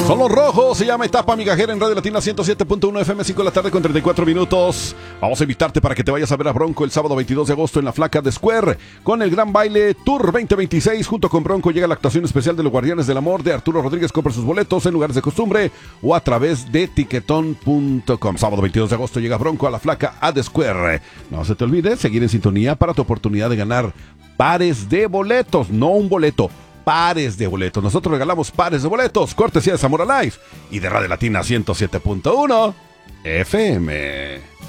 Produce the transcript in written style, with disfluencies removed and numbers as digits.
Son los rojos, se llama Etapa Migajera en Radio Latina 107.1 FM, 5 de la tarde con 34 minutos. Vamos a invitarte para que te vayas a ver a Bronco el sábado 22 de agosto en la Flaca de Square con el Gran Baile Tour 2026. Junto con Bronco llega la actuación especial de los Guardianes del Amor de Arturo Rodríguez. Compra sus boletos en lugares de costumbre o a través de tiquetón.com. Sábado 22 de agosto llega Bronco a la Flaca de Square. No se te olvide seguir en sintonía para tu oportunidad de ganar pares de boletos, no un boleto. Pares de boletos. Nosotros regalamos pares de boletos. Cortesía de Zamora Live y de Radio Latina 107.1 FM.